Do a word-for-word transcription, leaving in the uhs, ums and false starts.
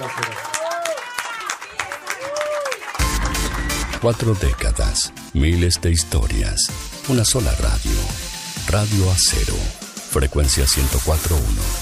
Cuatro décadas, miles de historias, una sola radio. Radio Acero, frecuencia ciento cuatro punto uno.